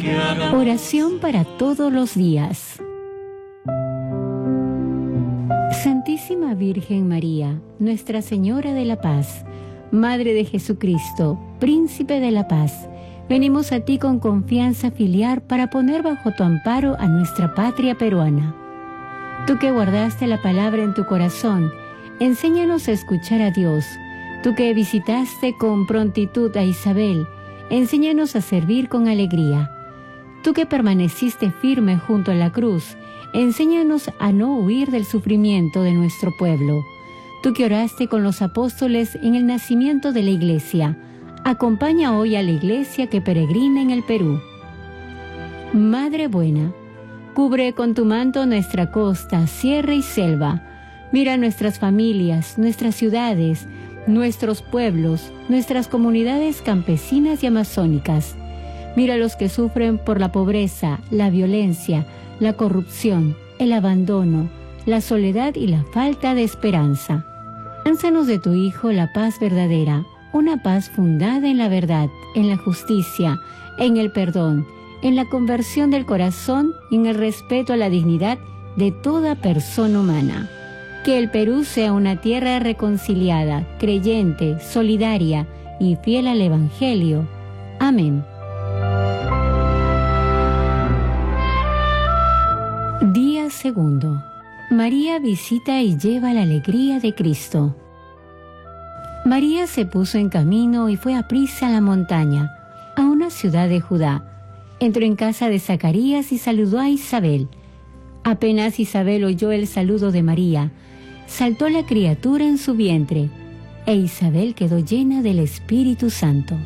Oración para todos los días. Santísima Virgen María, Nuestra Señora de la Paz, Madre de Jesucristo, Príncipe de la Paz, venimos a ti con confianza filial para poner bajo tu amparo a nuestra patria peruana. Tú que guardaste la palabra en tu corazón, enséñanos a escuchar a Dios. Tú que visitaste con prontitud a Isabel, enséñanos a servir con alegría. Tú que permaneciste firme junto a la cruz, enséñanos a no huir del sufrimiento de nuestro pueblo. Tú que oraste con los apóstoles en el nacimiento de la Iglesia, acompaña hoy a la Iglesia que peregrina en el Perú. Madre buena, cubre con tu manto nuestra costa, sierra y selva. Mira nuestras familias, nuestras ciudades, nuestros pueblos, nuestras comunidades campesinas y amazónicas. Mira a los que sufren por la pobreza, la violencia, la corrupción, el abandono, la soledad y la falta de esperanza. Lánzanos de tu Hijo la paz verdadera, una paz fundada en la verdad, en la justicia, en el perdón, en la conversión del corazón y en el respeto a la dignidad de toda persona humana. Que el Perú sea una tierra reconciliada, creyente, solidaria y fiel al Evangelio. Amén. Día segundo. María visita y lleva la alegría de Cristo. María se puso en camino y fue aprisa a la montaña, a una ciudad de Judá. Entró en casa de Zacarías y saludó a Isabel. Apenas Isabel oyó el saludo de María, saltó la criatura en su vientre, e Isabel quedó llena del Espíritu Santo.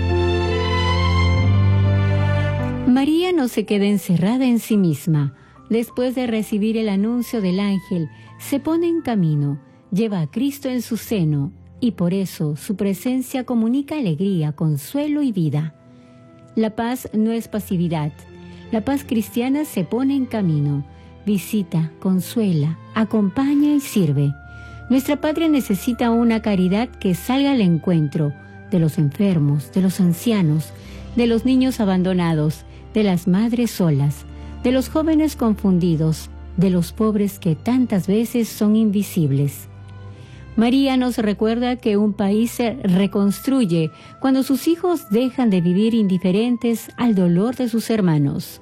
María no se queda encerrada en sí misma. Después de recibir el anuncio del ángel, se pone en camino, lleva a Cristo en su seno, y por eso su presencia comunica alegría, consuelo y vida. La paz no es pasividad. La paz cristiana se pone en camino, visita, consuela, acompaña y sirve. Nuestra patria necesita una caridad que salga al encuentro de los enfermos, de los ancianos, de los niños abandonados, de las madres solas, de los jóvenes confundidos, de los pobres que tantas veces son invisibles. María nos recuerda que un país se reconstruye cuando sus hijos dejan de vivir indiferentes al dolor de sus hermanos.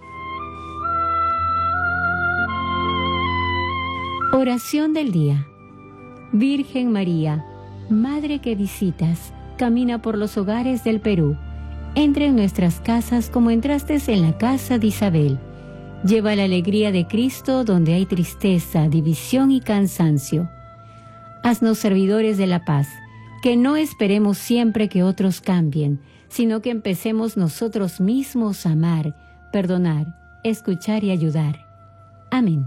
Oración del día. Virgen María, Madre que visitas, camina por los hogares del Perú. Entra en nuestras casas como entraste en la casa de Isabel. Lleva la alegría de Cristo donde hay tristeza, división y cansancio. Haznos servidores de la paz, que no esperemos siempre que otros cambien, sino que empecemos nosotros mismos a amar, perdonar, escuchar y ayudar. Amén.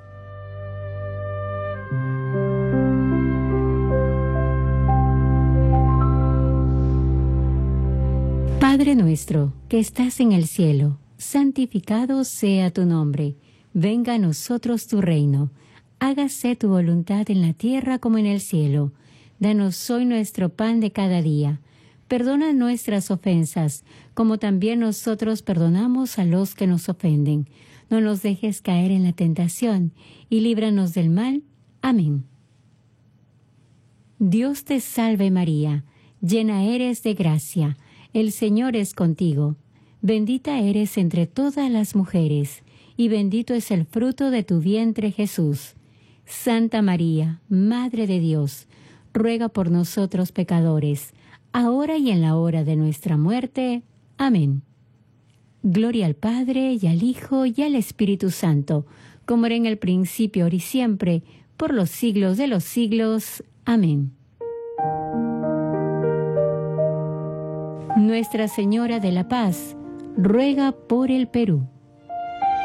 Padre nuestro, que estás en el cielo, santificado sea tu nombre. Venga a nosotros tu reino. Hágase tu voluntad en la tierra como en el cielo. Danos hoy nuestro pan de cada día. Perdona nuestras ofensas, como también nosotros perdonamos a los que nos ofenden. No nos dejes caer en la tentación, y líbranos del mal. Amén. Dios te salve María, llena eres de gracia. El Señor es contigo. Bendita eres entre todas las mujeres, y bendito es el fruto de tu vientre, Jesús. Santa María, Madre de Dios, ruega por nosotros pecadores, ahora y en la hora de nuestra muerte. Amén. Gloria al Padre, y al Hijo, y al Espíritu Santo, como era en el principio, ahora y siempre, por los siglos de los siglos. Amén. Nuestra Señora de la Paz, ruega por el Perú.